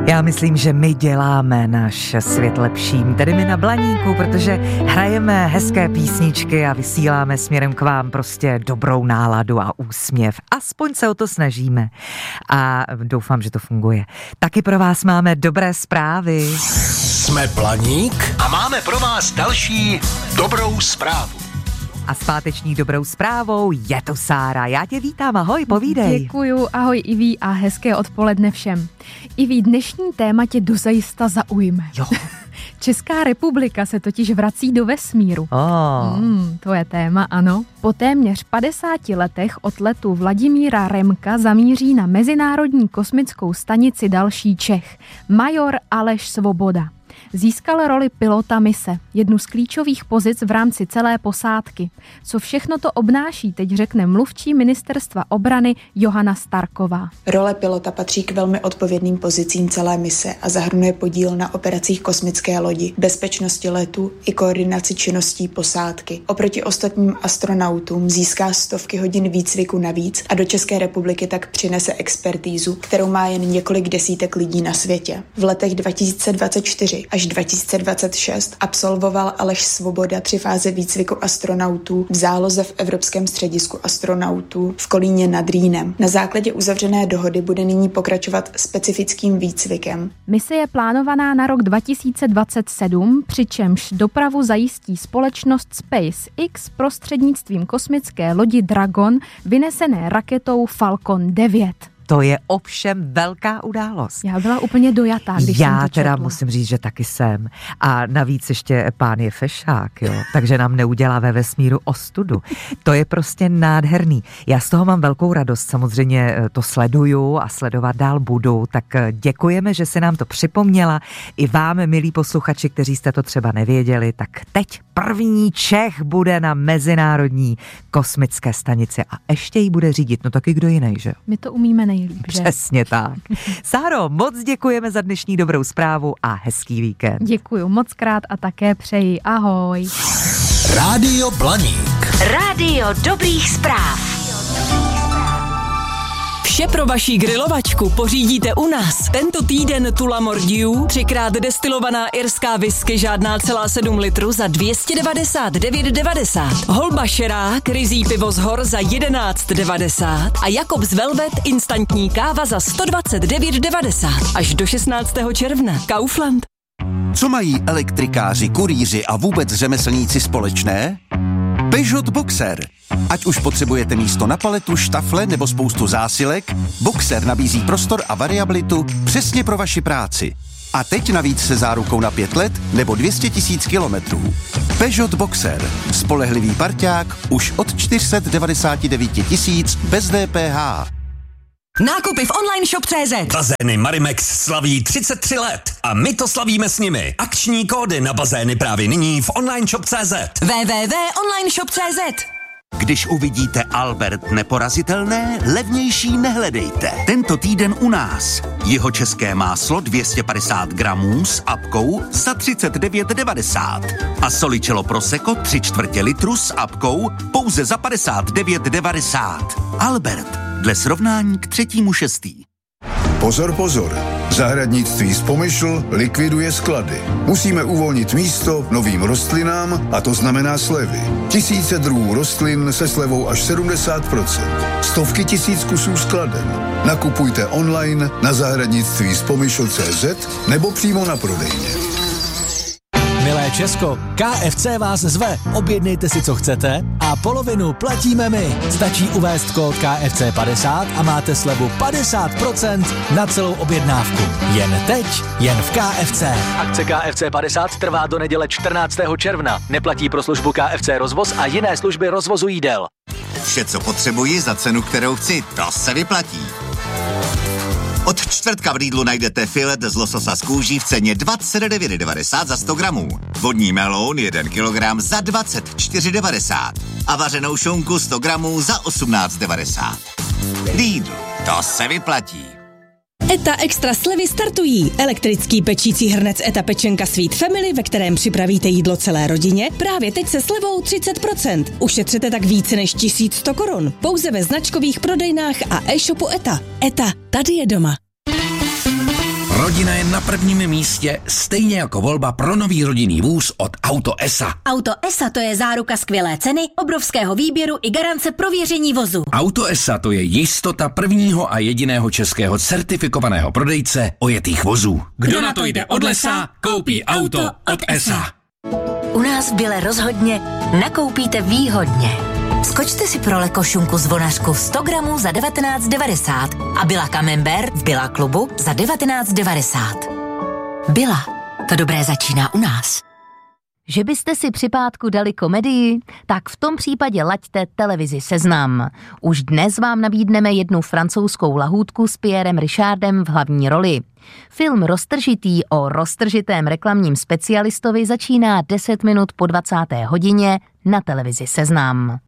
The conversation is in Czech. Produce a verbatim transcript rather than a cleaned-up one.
Já myslím, že my děláme náš svět lepším, tedy my na Blaníku, protože hrajeme hezké písničky a vysíláme směrem k vám prostě dobrou náladu a úsměv. Aspoň se o to snažíme a doufám, že to funguje. Taky pro vás máme dobré zprávy. Jsme Blaník a máme pro vás další dobrou zprávu. A s páteční dobrou zprávou je to Sára. Já tě vítám, ahoj, povídej. Děkuju, ahoj Iví a hezké odpoledne všem. Iví, dnešní téma tě dozajista zaujme. Jo. Česká republika se totiž vrací do vesmíru. Oh. Mm, to je téma, ano. Po téměř padesáti letech od letu Vladimíra Remka zamíří na Mezinárodní kosmickou stanici další Čech, major Aleš Svoboda. Získal roli pilota mise, jednu z klíčových pozic v rámci celé posádky. Co všechno to obnáší, teď řekne mluvčí ministerstva obrany Johana Starková. Role pilota patří k velmi odpovědným pozicím celé mise a zahrnuje podíl na operacích kosmické lodi, bezpečnosti letu i koordinaci činností posádky. Oproti ostatním astronautům získá stovky hodin výcviku navíc a do České republiky tak přinese expertízu, kterou má jen několik desítek lidí na světě. V letech dva tisíce dvacet čtyři až dva tisíce dvacet šest absolvoval Aleš Svoboda tři fáze výcviku astronautů v záloze v Evropském středisku astronautů v Kolíně nad Rýnem. Na základě uzavřené dohody bude nyní pokračovat specifickým výcvikem. Mise je plánovaná na rok dva tisíce dvacet sedm, přičemž dopravu zajistí společnost SpaceX prostřednictvím kosmické lodi Dragon vynesené raketou Falcon devět. To je ovšem velká událost. Já byla úplně dojatá, když Já jsem to teda četla. musím říct, že taky jsem. A navíc ještě pán je fešák, jo. Takže nám neudělá ve vesmíru ostudu. To je prostě nádherný. Já z toho mám velkou radost. Samozřejmě to sleduju a sledovat dál budu. Tak děkujeme, že se nám to připomněla. I vám, milí posluchači, kteří jste to třeba nevěděli, tak teď první Čech bude na Mezinárodní kosmické stanici a ještě ji bude řídit. No taky kdo jiný, že jo? My to umíme nejlíp, že? Přesně tak. Sáro, moc děkujeme za dnešní dobrou zprávu a hezký víkend. Děkuju moc krát a také přeji. Ahoj. Rádio Blaník. Rádio dobrých zpráv. Vše pro vaši grilovačku pořídíte u nás. Tento týden Tula Mordiu, třikrát destilovaná irská whisky žádná celá sedm litrů za dvě stě devadesát devět devadesát. Holba Šerák, ryzí pivo z hor za jedenáct devadesát a Jakobs Velvet instantní káva za sto dvacet devět devadesát. Až do šestnáctého června. Kaufland. Co mají elektrikáři, kurýři a vůbec řemeslníci společné? Peugeot Boxer. Ať už potřebujete místo na paletu, štafle nebo spoustu zásilek, Boxer nabízí prostor a variabilitu přesně pro vaši práci. A teď navíc se zárukou na pět let nebo dvě stě tisíc kilometrů. Peugeot Boxer. Spolehlivý parťák už od čtyři sta devadesát devět tisíc bez D P H. Nákupy v online shop tečka cé zet. Bazény Marimex slaví třicet tři let a my to slavíme s nimi. Akční kódy na bazény právě nyní v online shop tečka cé zet. w w w tečka online shop tečka cé zet. Když uvidíte Albert neporazitelné, levnější nehledejte. Tento týden u nás. Jeho české máslo dvě stě padesát gramů s apkou za třicet devět devadesát. A Solicello Prosecco tři čtvrtě litru s apkou pouze za padesát devět devadesát. Albert, dle srovnání k třetímu šestý. Pozor, pozor. Zahradnictví Spomyšl likviduje sklady. Musíme uvolnit místo novým rostlinám a to znamená slevy. Tisíce druhů rostlin se slevou až sedmdesát procent. Stovky tisíc kusů skladen. Nakupujte online na zahradnictví spomyšl tečka cé zet nebo přímo na prodejně. Milé Česko, K F C vás zve. Objednejte si, co chcete a polovinu platíme my. Stačí uvést kód K F C padesát a máte slevu padesát procent na celou objednávku. Jen teď, jen v K F C. Akce K F C padesát trvá do neděle čtrnáctého června. Neplatí pro službu K F C rozvoz a jiné služby rozvozu jídel. Vše, co potřebuji za cenu, kterou chci, to se vyplatí. Od čtvrtka v Lidlu najdete filet z lososa z kůží v ceně dvacet devět devadesát za sto gramů. Vodní meloun jeden kilogram za dvacet čtyři devadesát. A vařenou šunku sto gramů za osmnáct devadesát. Lidl, to se vyplatí. ETA Extra slevy startují. Elektrický pečící hrnec ETA Pečenka Sweet Family, ve kterém připravíte jídlo celé rodině, právě teď se slevou třicet procent. Ušetřete tak více než tisíc sto korun. Pouze ve značkových prodejnách a e-shopu ETA. ETA, tady je doma. Rodina je na prvním místě, stejně jako volba pro nový rodinný vůz od Auto E S A. Auto E S A to je záruka skvělé ceny, obrovského výběru i garance prověření vozu. Auto E S A to je jistota prvního a jediného českého certifikovaného prodejce ojetých vozů. Kdo na to jde od lesa, koupí auto od E S A. U nás v Bile rozhodně nakoupíte výhodně. Skočte si pro lekošunku zvonařku sto gramů za devatenáct devadesát a Billa Camembert v Billa klubu za devatenáct devadesát. Billa, to dobré začíná u nás. Že byste si při pátku dali komedii? Tak v tom případě laďte televizi Seznam. Už dnes vám nabídneme jednu francouzskou lahůdku s Pierrem Richardem v hlavní roli. Film Roztržitý o roztržitém reklamním specialistovi začíná deset minut po dvacáté hodině na televizi Seznam.